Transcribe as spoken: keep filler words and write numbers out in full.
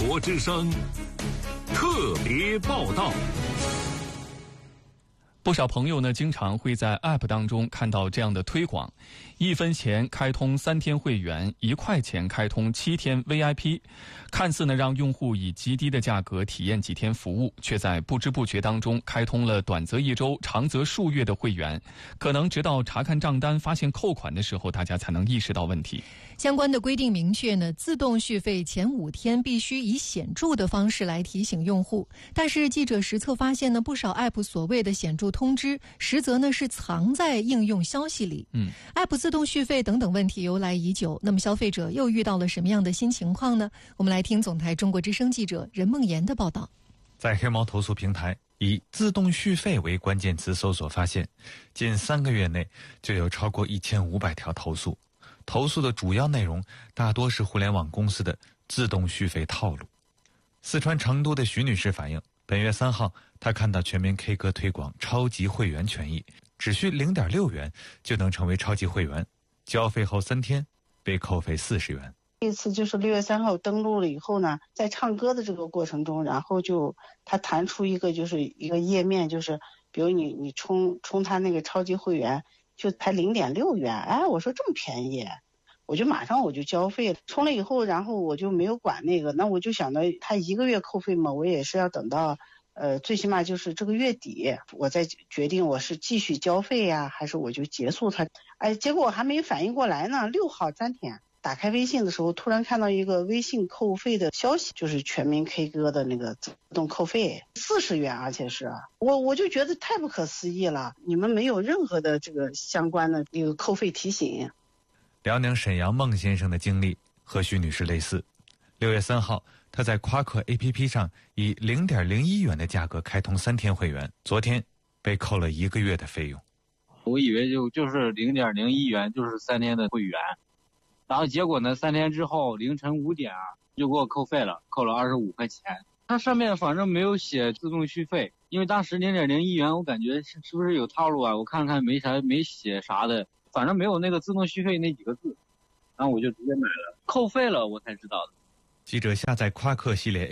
国之声特别报道。 不少朋友呢，经常会在 App 当中看到这样的推广：一分钱开通三天会员，一块钱开通七天 V I P。看似呢让用户以极低的价格体验几天服务，却在不知不觉当中开通了短则一周、长则数月的会员。可能直到查看账单发现扣款的时候，大家才能意识到问题。 相关的规定明确呢，自动续费前五天必须以显著的方式来提醒用户。但是记者实测发现呢，不少 App 所谓的显著通知，实则呢是藏在应用消息里。 嗯 ，App 自动续费等等问题由来已久，那么消费者又遇到了什么样的新情况呢？我们来听总台中国之声记者任梦妍的报道。 在黑猫投诉平台以自动续费为关键词搜索发现，近三个月内就有超过一千五百条投诉。投诉的主要内容大多是互联网公司的自动续费套路。四川成都的徐女士反映，本月三号，她看到全民 K 歌推广超级会员权益，只需 零点六元就能成为超级会员，交费后三天被扣费四十元。 这次就是六月三号登录了以后呢，在唱歌的这个过程中，然后就它弹出一个就是一个页面，就是比如你你充充它那个超级会员就才 零点六元，哎，我说这么便宜，我就马上我就交费了。充了以后，然后我就没有管那个，那我就想到它一个月扣费嘛，我也是要等到呃最起码就是这个月底，我再决定我是继续交费呀，还是我就结束它。哎，结果我还没反应过来呢，六号当天打开微信的时候，突然看到一个微信扣费的消息，就是全民 K 歌的那个自动扣费四十元，而且是我我就觉得太不可思议了，你们没有任何的这个相关的一个扣费提醒。 辽宁沈阳孟先生的经历和徐女士类似。六月三号，他在夸克 A P P 上以 零点零一元的价格开通三天会员，昨天被扣了一个月的费用。 我以为就就是 零点零一元就是三天的会员，然后结果呢，三天之后凌晨五点就给我扣费了，扣了二十五块钱。它上面反正没有写自动续费，因为当时 零点零一元我感觉是是不是有套路啊？我看看没啥没写啥的，反正没有那个自动续费那几个字，然后我就直接买了，扣费了我才知道的。 记者下载夸克系列